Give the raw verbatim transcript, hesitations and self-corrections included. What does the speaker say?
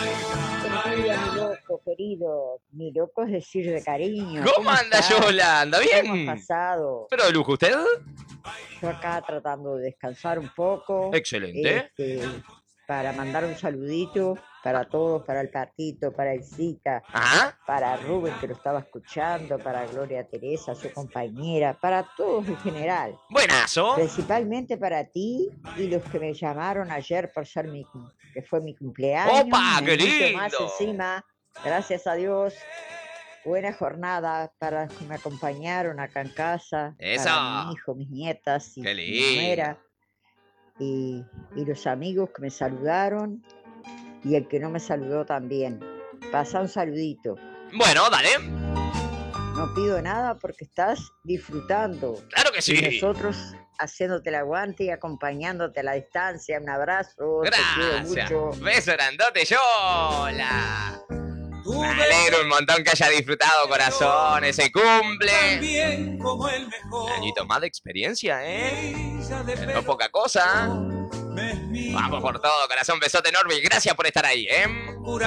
Buen día, mi loco, querido. Mi loco es decir de cariño. ¿Cómo ¿Cómo anda, estás? Yola? ¿Anda ¿Cómo has bien? pasado? ¿Pero de lujo usted? Yo acá tratando de descansar un poco, Excelente. este, para mandar un saludito para todos, para el Patito, para el Zika, Ajá. para Rubén que lo estaba escuchando, para Gloria Teresa, su compañera, para todos en general. Buenazo. Principalmente para ti y los que me llamaron ayer por ser mi, cum- que fue mi cumpleaños, ¡Opa, un qué añito más lindo! encima, gracias a Dios. Buena jornada para los que me acompañaron acá en casa, Eso. para mi hijo, mis nietas y Qué mi lindo. nuera, y, y los amigos que me saludaron y el que no me saludó también. Pasa un saludito. Bueno, dale. No pido nada porque estás disfrutando. Claro que Y sí. nosotros haciéndote el aguante y acompañándote a la distancia. Un abrazo, te quiero Gracias. mucho. Beso grandote, Yola. Me alegro un montón que haya disfrutado, corazón, ese cumple. Un añito más de experiencia, ¿eh? No es poca cosa. Vamos por todo, corazón, besote enorme y gracias por estar ahí, ¿eh?